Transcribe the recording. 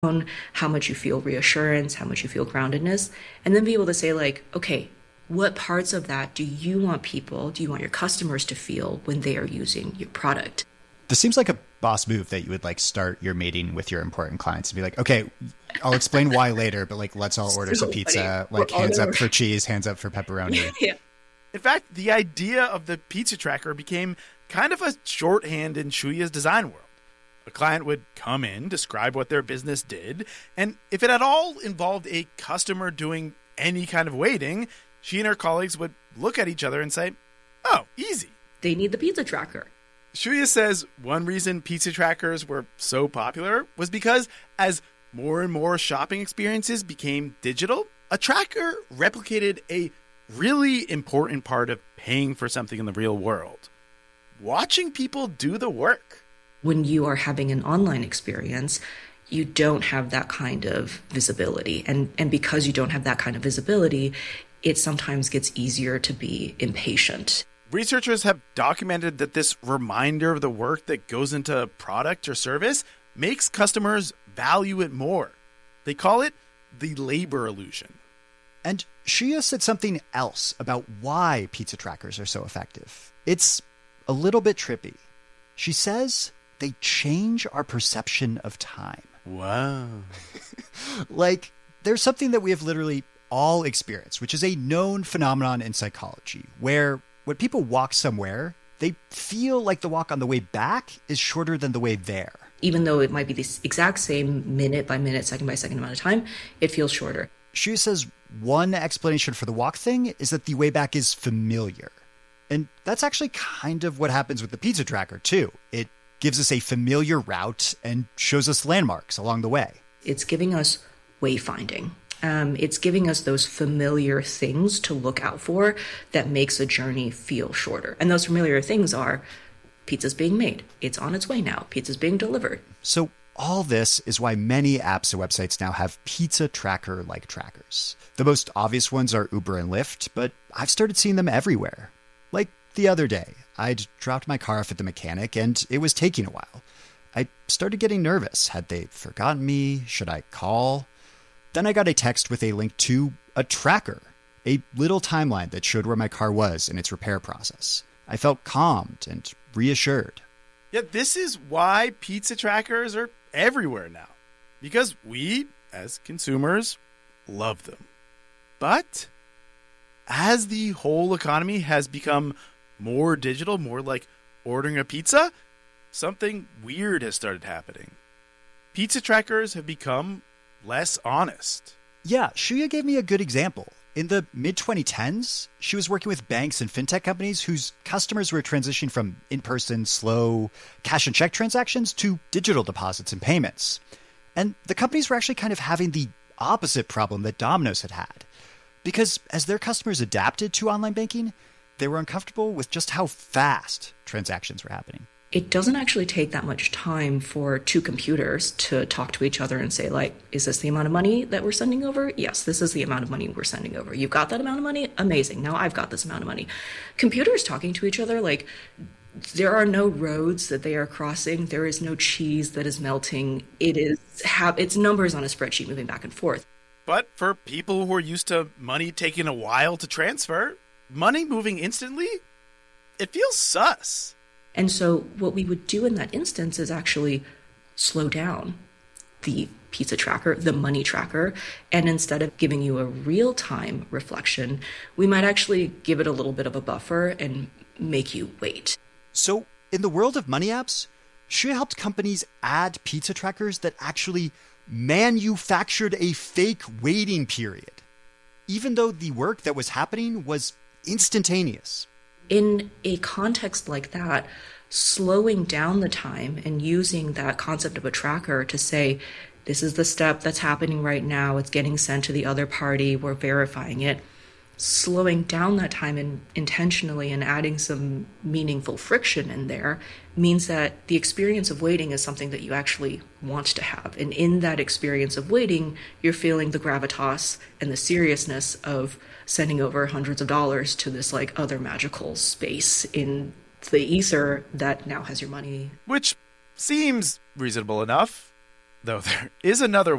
how much you feel reassurance, how much you feel groundedness, and then be able to say, like, okay, what parts of that do you want your customers to feel when they are using your product? This seems like a boss move that you would like start your meeting with your important clients and be like, okay, I'll explain why later, but like, let's all order some pizza, like hands up for cheese, hands up for pepperoni. Yeah. In fact, the idea of the pizza tracker became kind of a shorthand in Shuya's design world. A client would come in, describe what their business did, and if it at all involved a customer doing any kind of waiting, she and her colleagues would look at each other and say, oh, easy. They need the pizza tracker. Shuya says one reason pizza trackers were so popular was because as more and more shopping experiences became digital, a tracker replicated a really important part of paying for something in the real world. Watching people do the work. When you are having an online experience, you don't have that kind of visibility. And because you don't have that kind of visibility, it sometimes gets easier to be impatient. Researchers have documented that this reminder of the work that goes into a product or service makes customers value it more. They call it the labor illusion. And Shuya said something else about why pizza trackers are so effective. It's a little bit trippy. She says they change our perception of time. Wow. Like, there's something that we have literally all experienced, which is a known phenomenon in psychology, where when people walk somewhere, they feel like the walk on the way back is shorter than the way there. Even though it might be the exact same minute by minute, second by second amount of time, it feels shorter. Shuya says one explanation for the walk thing is that the way back is familiar. And that's actually kind of what happens with the pizza tracker, too. It gives us a familiar route and shows us landmarks along the way. It's giving us wayfinding. It's giving us those familiar things to look out for that makes a journey feel shorter. And those familiar things are pizza's being made. It's on its way now. Pizza's being delivered. So all this is why many apps and websites now have pizza tracker-like trackers. The most obvious ones are Uber and Lyft, but I've started seeing them everywhere. Like the other day, I'd dropped my car off at the mechanic and it was taking a while. I started getting nervous. Had they forgotten me? Should I call? Then I got a text with a link to a tracker, a little timeline that showed where my car was in its repair process. I felt calmed and reassured. Yeah, this is why pizza trackers are everywhere now. Because we, as consumers, love them. But as the whole economy has become more digital, more like ordering a pizza, something weird has started happening. Pizza trackers have become less honest. Yeah, Shuya gave me a good example. In the mid-2010s, she was working with banks and fintech companies whose customers were transitioning from in-person, slow cash and check transactions to digital deposits and payments. And the companies were actually kind of having the opposite problem that Domino's had had. Because as their customers adapted to online banking, they were uncomfortable with just how fast transactions were happening. It doesn't actually take that much time for two computers to talk to each other and say, like, is this the amount of money that we're sending over? Yes, this is the amount of money we're sending over. You've got that amount of money? Amazing. Now I've got this amount of money. Computers talking to each other, like, there are no roads that they are crossing. There is no cheese that is melting. It's numbers on a spreadsheet moving back and forth. But for people who are used to money taking a while to transfer, money moving instantly, it feels sus. And so what we would do in that instance is actually slow down the pizza tracker, the money tracker, and instead of giving you a real-time reflection, we might actually give it a little bit of a buffer and make you wait. So in the world of money apps, Shuya helped companies add pizza trackers that actually manufactured a fake waiting period, even though the work that was happening was instantaneous. In a context like that, slowing down the time and using that concept of a tracker to say, this is the step that's happening right now, it's getting sent to the other party, we're verifying it. Slowing down that time intentionally and adding some meaningful friction in there means that the experience of waiting is something that you actually want to have. And in that experience of waiting, you're feeling the gravitas and the seriousness of sending over hundreds of dollars to this like other magical space in the ether that now has your money. Which seems reasonable enough. though there is another